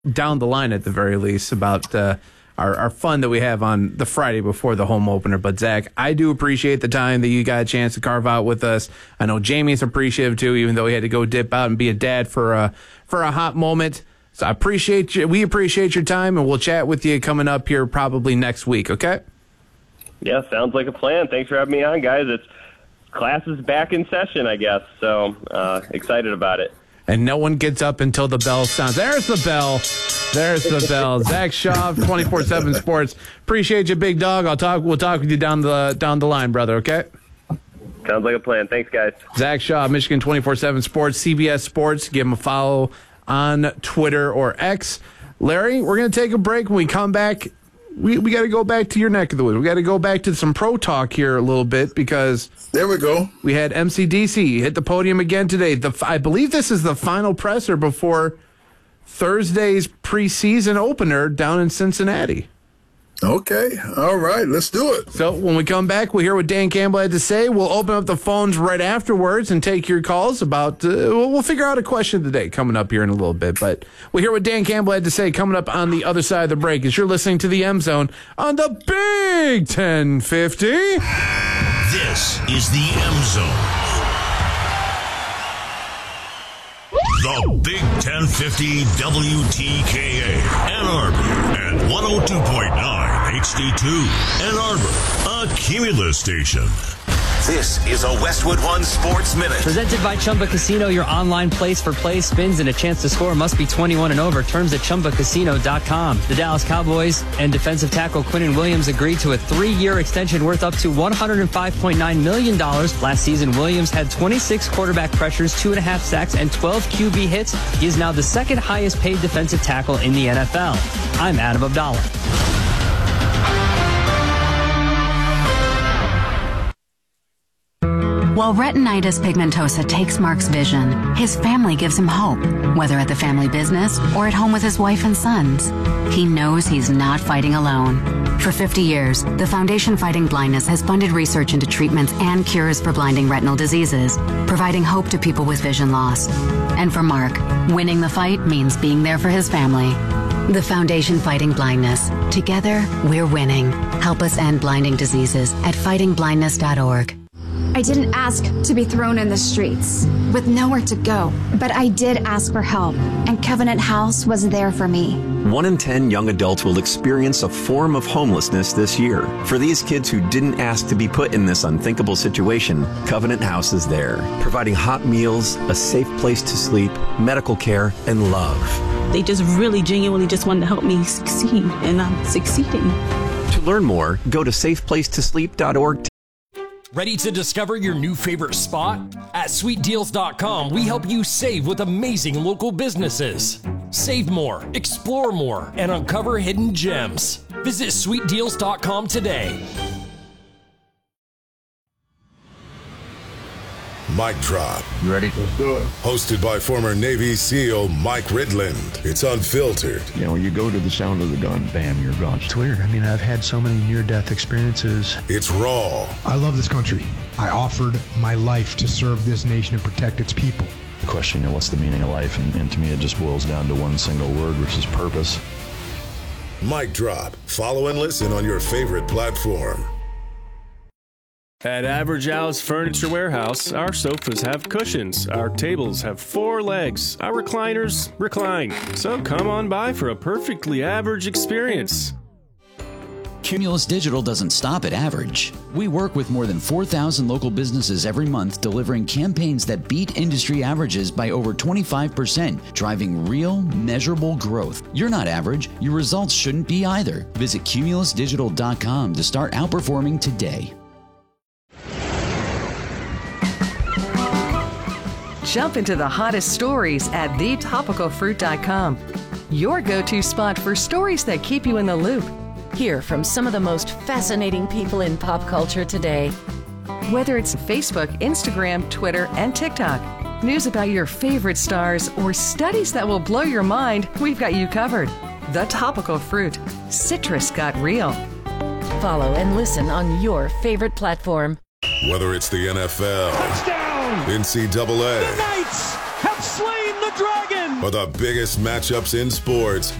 down the line at the very least about our fun that we have on the Friday before the home opener. But, Zach, I do appreciate the time that you got a chance to carve out with us. I know Jamie's appreciative, too, even though he had to go dip out and be a dad for a hot moment. So I appreciate you. We appreciate your time, and we'll chat with you coming up here probably next week, okay? Yeah, sounds like a plan. Thanks for having me on, guys. Class is back in session, I guess, so excited about it. And no one gets up until the bell sounds. There's the bell. There's the bell. Zach Shaw, 24/7 Sports. Appreciate you, big dog. We'll talk with you down the line, brother, okay? Sounds like a plan. Thanks, guys. Zach Shaw, Michigan 24/7 Sports, CBS Sports. Give him a follow on Twitter or X. Larry, we're going to take a break. When we come back, we got to go back to your neck of the woods. We got to go back to some pro talk here a little bit because there we go. We had MCDC hit the podium again today. I believe this is the final presser before Thursday's preseason opener down in Cincinnati. Okay. All right. Let's do it. So when we come back, we'll hear what Dan Campbell had to say. We'll open up the phones right afterwards and take your calls about, we'll figure out a question today coming up here in a little bit. But we'll hear what Dan Campbell had to say coming up on the other side of the break as you're listening to the M Zone on the Big 1050. This is the M Zone. The Big 1050 WTKA, Ann Arbor, and 102.9 HD2, Ann Arbor, a Cumulus station. This is a Westwood One Sports Minute. Presented by Chumba Casino, your online place for play, spins, and a chance to score must be 21 and over. Terms at ChumbaCasino.com. The Dallas Cowboys and defensive tackle Quinnen Williams agreed to a 3-year extension worth up to $105.9 million. Last season, Williams had 26 quarterback pressures, 2.5 sacks, and 12 QB hits. He is now the second highest paid defensive tackle in the NFL. I'm Adam Abdallah. While retinitis pigmentosa takes Mark's vision, his family gives him hope, whether at the family business or at home with his wife and sons. He knows he's not fighting alone. For 50 years, the Foundation Fighting Blindness has funded research into treatments and cures for blinding retinal diseases, providing hope to people with vision loss. And for Mark, winning the fight means being there for his family. The Foundation Fighting Blindness. Together, we're winning. Help us end blinding diseases at fightingblindness.org. I didn't ask to be thrown in the streets with nowhere to go, but I did ask for help, and Covenant House was there for me. 1 in 10 young adults will experience a form of homelessness this year. For these kids who didn't ask to be put in this unthinkable situation, Covenant House is there, providing hot meals, a safe place to sleep, medical care, and love. They just really genuinely just wanted to help me succeed, and I'm succeeding. To learn more, go to safeplacetosleep.org. Ready to discover your new favorite spot? At sweetdeals.com, we help you save with amazing local businesses. Save more, explore more, and uncover hidden gems. Visit sweetdeals.com today. Mic drop. You ready? Let's do it. Hosted by former Navy SEAL Mike Ridland. It's unfiltered. You know, you go to the sound of the gun, bam, you're gone. It's weird. I mean, I've had so many near-death experiences. It's raw. I love this country. I offered my life to serve this nation and protect its people. The question, you know, what's the meaning of life? And to me, it just boils down to one single word, which is purpose. Mic drop. Follow and listen on your favorite platform. At Average Al's Furniture Warehouse, our sofas have cushions, our tables have 4 legs, our recliners recline. So come on by for a perfectly average experience. Cumulus Digital doesn't stop at average. We work with more than 4,000 local businesses every month, delivering campaigns that beat industry averages by over 25%, driving real, measurable growth. You're not average. Your results shouldn't be either. Visit cumulusdigital.com to start outperforming today. Jump into the hottest stories at thetopicalfruit.com. Your go-to spot for stories that keep you in the loop. Hear from some of the most fascinating people in pop culture today. Whether it's Facebook, Instagram, Twitter, and TikTok, news about your favorite stars, or studies that will blow your mind, we've got you covered. The Topical Fruit. Citrus got real. Follow and listen on your favorite platform. Whether it's the NFL, touchdown, NCAA, the Knights have slain the dragon, or the biggest matchups in sports,